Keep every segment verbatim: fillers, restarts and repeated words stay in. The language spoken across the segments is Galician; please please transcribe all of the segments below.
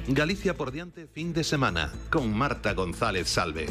Galicia por diante fin de semana, con Marta González Salve.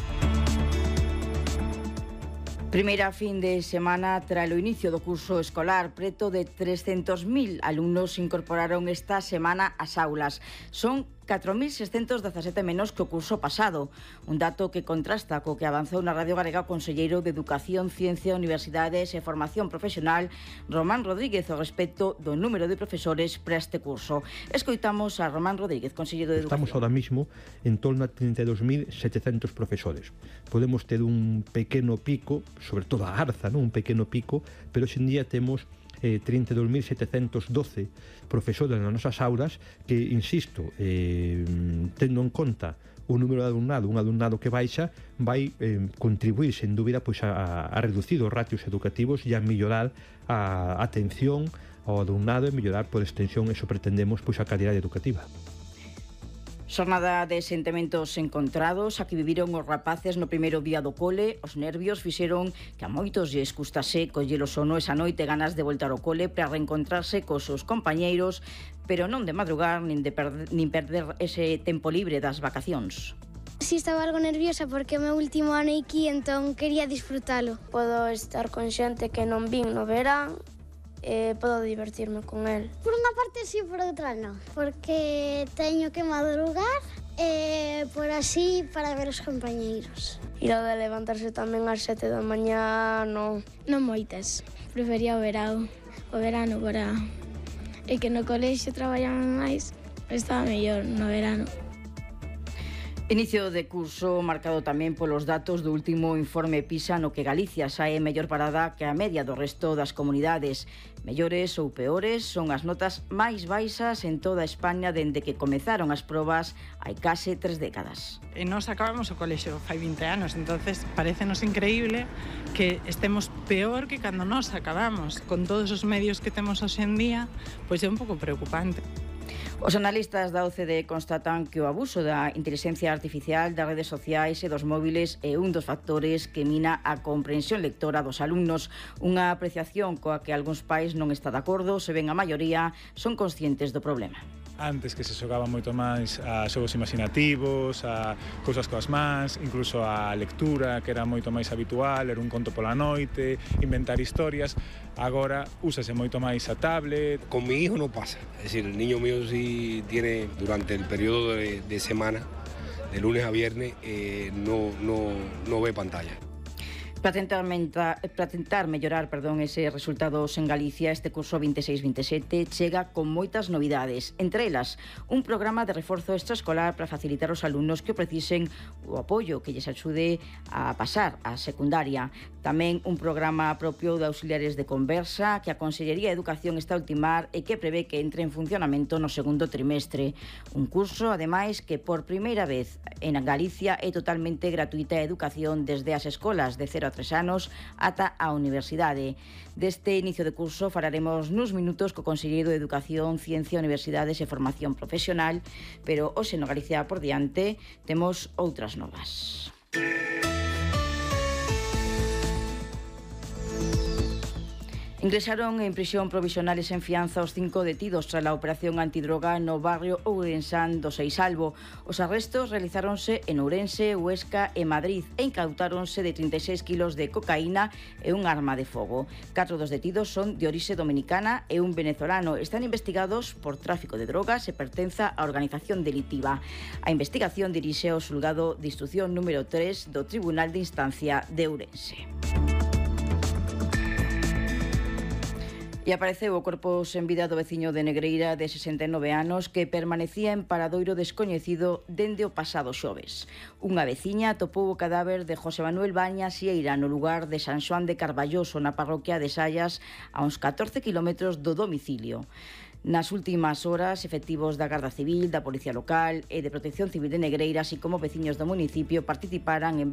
Primeira fin de semana tras o inicio do curso escolar. Preto de trescentos mil alumnos se incorporaron esta semana ás aulas. Son catro mil seiscentos dezasete menos que o curso pasado. Un dato que contrasta co que avanzou na Radio Galega o conselleiro de Educación, Ciencia, Universidades e Formación Profesional, Román Rodríguez, ao respecto do número de profesores para este curso. Escoitamos a Román Rodríguez, conselleiro de Educación. Estamos ahora mismo en torno a trinta e dos mil setecentos profesores. Podemos ter un pequeno pico, sobre todo a Arza, non? Un pequeno pico, pero hoxe en día temos eh, trinta e dos mil setecentos doce profesores nas nosas aulas que, insisto, eh, tendo en conta o número de alumnado, un alumnado que baixa, vai eh, contribuir, sen dúbida, pois a, a reducir os ratios educativos e a mellorar a atención ao alumnado e mellorar, por extensión, eso pretendemos, pois a calidade educativa. Xornada de sentimentos encontrados a que viviron os rapaces no primeiro día do cole. Os nervios fixeron que a moitos lles custase coller o sono esa noite, ganas de voltar ao cole para reencontrarse cos seus compañeiros, pero non de madrugar nin, de perder, nin perder ese tempo libre das vacacións. Si estaba algo nerviosa porque é o meu último ano aquí, entón quería disfrutalo. Podo estar con xente que non vin no verán, e podo divertirme con el. Por unha parte sí, por outra non, porque teño que madrugar e por así para ver os compañeiros. E lo de levantarse tamén ás sete da mañá, non. Non moitas, prefería o verán, o verano para... E que no colexio traballaban máis, estaba mellor no verano. Inicio de curso marcado tamén polos datos do último informe PISA, no que Galicia sae mellor parada que a media do resto das comunidades. Mellores ou peores son as notas máis baixas en toda España dende que comezaron as probas hai case tres décadas. E nos acabamos o colexio fai vinte anos, entonces parécenos increíble que estemos peor que cando nos acabamos. Con todos os medios que temos hoxe en día, pois é un pouco preocupante. Os analistas da O C D E constatan que o abuso da inteligencia artificial, das redes sociais e dos móviles é un dos factores que mina a comprensión lectora dos alumnos. Unha apreciación coa que algúns pais non está de acordo, se ben a maioría son conscientes do problema. Antes que se xogaba moito máis a xogos imaginativos, a cousas coas mans, incluso a lectura, que era moito máis habitual, era un conto pola noite, inventar historias. Agora úsase moito máis a tablet. Con mi hijo no pasa, es decir, el niño mío sí tiene durante el periodo de, de semana, de lunes a viernes, eh, no, no, no ve pantalla. Para tentar, para tentar mellorar perdón, ese resultados en Galicia, este curso veintiséis veintisiete chega con moitas novidades. Entre elas, un programa de reforzo extraescolar para facilitar aos alumnos que o precisen o apoio que lles axude a pasar a secundaria. Tamén un programa propio de auxiliares de conversa que a Consellería de Educación está a ultimar e que prevé que entre en funcionamento no segundo trimestre. Un curso, ademais, que por primeira vez en Galicia é totalmente gratuita a educación desde as escolas de cero a tres anos ata a universidade. Deste inicio de curso falaremos nuns minutos co Conselleiro de Educación, Ciencia, Universidades e Formación Profesional, pero hoxe no Galicia por diante temos outras novas. Ingresaron en prisión provisional e sen fianza os cinco detidos tras a operación antidroga no barrio ourensán do Seisalvo. Os arrestos realizáronse en Ourense, Huesca e Madrid e incautáronse de trinta e seis kilos de cocaína e un arma de fogo. Catro dos detidos son de orixe dominicana e un venezolano. Están investigados por tráfico de drogas e pertenza á organización delitiva. A investigación dirixe ao xulgado de instrucción número tres do Tribunal de Instancia de Ourense. E apareceu o corpo sen vida do veciño de Negreira de sesenta e nove anos que permanecía en paradoiro descoñecido dende o pasado xoves. Unha veciña atopou o cadáver de José Manuel Bañas Sieira no lugar de San Xoán de Carballoso, na parroquia de Sallas, a uns catorce kilómetros do domicilio. Nas últimas horas, efectivos da Garda Civil, da Policía Local e de Protección Civil de Negreira, así como veciños do municipio, participaran en